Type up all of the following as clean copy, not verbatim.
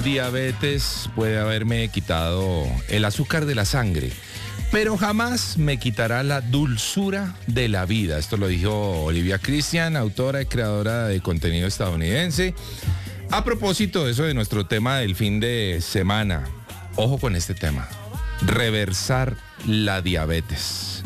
diabetes puede haberme quitado el azúcar de la sangre, pero jamás me quitará la dulzura de la vida. Esto lo dijo Olivia Christian, autora y creadora de contenido estadounidense. A propósito de eso, de nuestro tema del fin de semana, ojo con este tema: reversar la diabetes.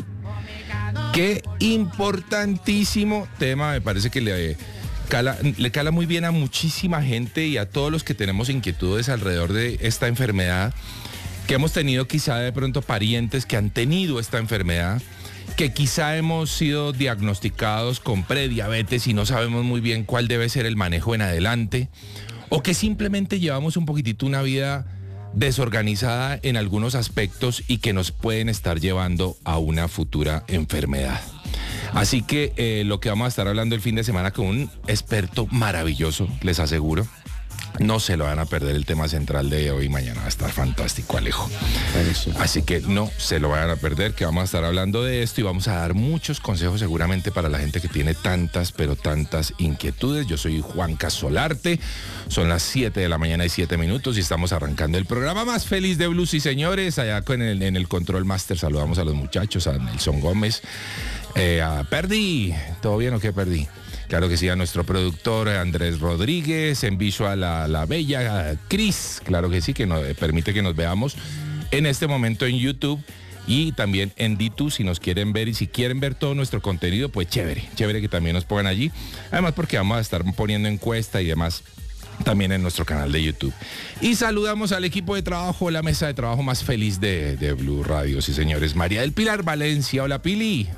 Qué importantísimo tema, me parece que le cala muy bien a muchísima gente y a todos los que tenemos inquietudes alrededor de esta enfermedad, que hemos tenido quizá de pronto parientes que han tenido esta enfermedad, que quizá hemos sido diagnosticados con prediabetes y no sabemos muy bien cuál debe ser el manejo en adelante, o que simplemente llevamos un poquitito una vida desorganizada en algunos aspectos y que nos pueden estar llevando a una futura enfermedad. Así que lo que vamos a estar hablando el fin de semana con un experto maravilloso, les aseguro. No se lo van a perder, el tema central de hoy y mañana. Va a estar fantástico, Alejo. Así que no se lo van a perder, que vamos a estar hablando de esto y vamos a dar muchos consejos seguramente para la gente que tiene tantas, pero tantas inquietudes. Yo soy Juanca Solarte. Son las 7 de la mañana y 7 minutos y estamos arrancando el programa más feliz de Blues. Y señores, allá en el Control Master saludamos a los muchachos, a Nelson Gómez, a Perdi. ¿Todo bien o qué, Perdi? Claro que sí, a nuestro productor Andrés Rodríguez, en visual a la bella Cris, claro que sí, que nos permite que nos veamos en este momento en YouTube y también en D2 si nos quieren ver, y si quieren ver todo nuestro contenido, pues chévere que también nos pongan allí, además porque vamos a estar poniendo encuesta y demás también en nuestro canal de YouTube. Y saludamos al equipo de trabajo, la mesa de trabajo más feliz de Blue Radio, sí señores. María del Pilar Valencia, hola Pili.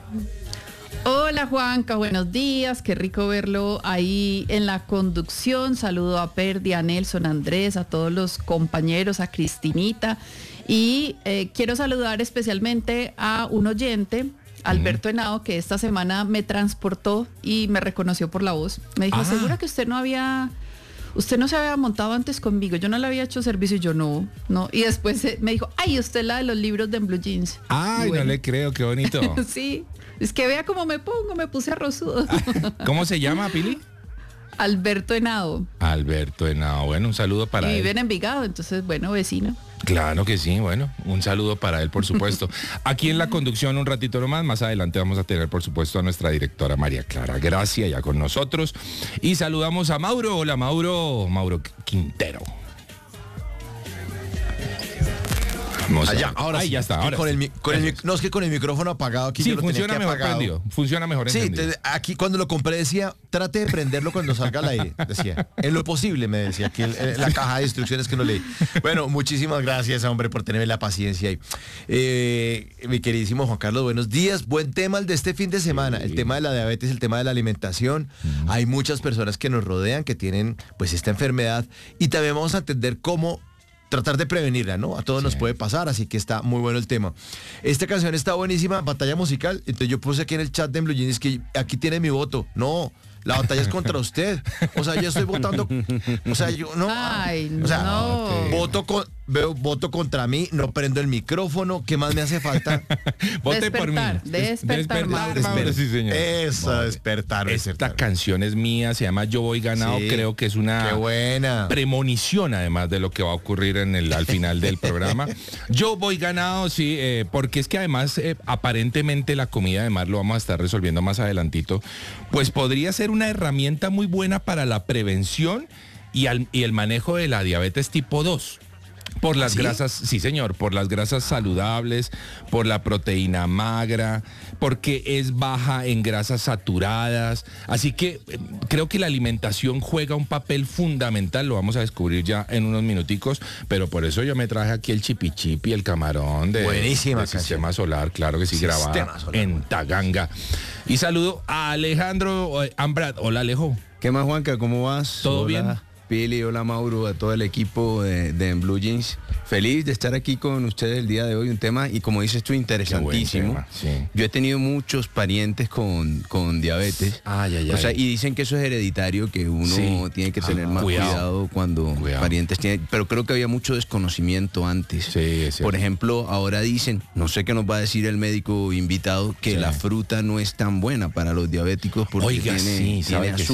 Hola Juanca, buenos días, qué rico verlo ahí en la conducción. Saludo a Perdi, a Nelson, a Andrés, a todos los compañeros, a Cristinita. Y quiero saludar especialmente a un oyente, Alberto Henao, que esta semana me transportó y me reconoció por la voz. Me dijo, ¿segura que usted no se había montado antes conmigo? Yo no le había hecho servicio y yo no. Y después me dijo, ay, usted es la de los libros de Blue Jeans. Ay, bueno. No le creo, qué bonito. Sí, es que vea cómo me pongo, me puse arrozudo. ¿Cómo se llama, Pili? Alberto Henao. Alberto Henao, bueno, un saludo para él. Y vive en Envigado, entonces, bueno, vecino. Claro que sí, bueno, un saludo para él, por supuesto. Aquí en la conducción un ratito nomás, más adelante vamos a tener, por supuesto, a nuestra directora María Clara Gracia ya con nosotros. Y saludamos a Mauro, hola Mauro Quintero. Allá, ahora ahí sí. ya está. Ahora No, es que con el micrófono apagado aquí sí, yo lo funciona tenía que mejor apagado. prendido. Funciona mejor encendido. Sí, aquí cuando lo compré decía, trate de prenderlo cuando salga al aire. Decía, en lo posible, me decía aquí la caja de instrucciones que no leí. Bueno, muchísimas gracias, hombre, por tenerme la paciencia ahí. Mi queridísimo Juan Carlos, buenos días. Buen tema el de este fin de semana. Sí. El tema de la diabetes, el tema de la alimentación. Hay muchas personas que nos rodean que tienen pues esta enfermedad y también vamos a entender cómo tratar de prevenirla, ¿no? A todos nos puede pasar, así que está muy bueno el tema. Esta canción está buenísima, batalla musical. Entonces yo puse aquí en el chat de Blue Jeans que aquí tiene mi voto. No, la batalla es contra usted. O sea, yo estoy votando. O sea, yo no. Ay, o sea, no. Voto contra mí, no prendo el micrófono. ¿Qué más me hace falta? Vote por mí. Despertar, Mauro, sí, señor. Eso, despertar. Esta canción es mía, se llama Yo Voy Ganado. Sí, creo que es una premonición, además de lo que va a ocurrir al final del programa. Yo Voy Ganado, sí, porque es que además, aparentemente la comida, además lo vamos a estar resolviendo más adelantito, pues podría ser una herramienta muy buena para la prevención y el manejo de la diabetes tipo 2. Por las grasas, sí señor, por las grasas saludables, por la proteína magra, porque es baja en grasas saturadas. Así que creo que la alimentación juega un papel fundamental, lo vamos a descubrir ya en unos minuticos, pero por eso yo me traje aquí el chipichipi, el camarón de Sistema Solar, claro que sí, grabada en Taganga. Y saludo a Alejandro Ambrat. Hola Alejo. ¿Qué más, Juanca? ¿Cómo vas? ¿Todo Hola, bien? Pili, hola Mauro, a todo el equipo de Blue Jeans. Feliz de estar aquí con ustedes el día de hoy, un tema, y como dices tú, interesantísimo. Tema, sí. Yo he tenido muchos parientes con diabetes. O sea, y dicen que eso es hereditario, que uno tiene que tener más cuidado cuando parientes tienen. Pero creo que había mucho desconocimiento antes. Sí, por ejemplo, ahora dicen, no sé qué nos va a decir el médico invitado, que la fruta no es tan buena para los diabéticos porque tiene azúcar.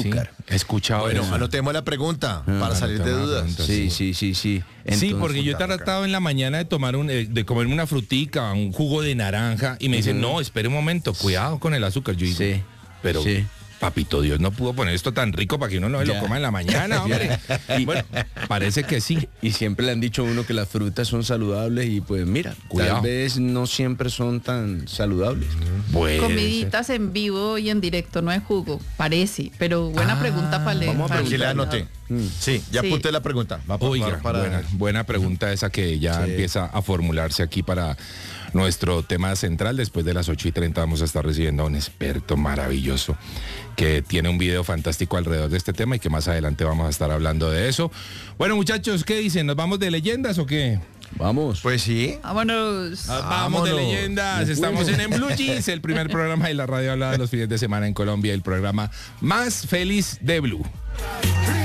He escuchado. Bueno, eso. anotemos la pregunta para salir de dudas. Sí. Sí, porque yo he tratado en la mañana de tomar de comerme una frutica, un jugo de naranja, y me dicen, no, espere un momento, cuidado con el azúcar. Yo digo, pero papito Dios no pudo poner esto tan rico para que uno no se lo coma en la mañana, hombre. Y bueno, parece que sí. Y siempre le han dicho a uno que las frutas son saludables y pues mira, cuidado. Tal vez no siempre son tan saludables. Comiditas en vivo y en directo, no es jugo, parece, pero buena pregunta para leer. Vamos a aquí la anoté. Sí, ya apunté la pregunta. Oiga, buena pregunta esa que ya empieza a formularse aquí para nuestro tema central. Después de las 8:30 vamos a estar recibiendo a un experto maravilloso que tiene un video fantástico alrededor de este tema y que más adelante vamos a estar hablando de eso. Bueno, muchachos, ¿qué dicen? ¿Nos vamos de leyendas o qué? Vamos. Pues sí. Vámonos. Vamos de leyendas. Estamos en Blue Jeans, el primer programa de la radio hablada los fines de semana en Colombia, el programa más feliz de Blue.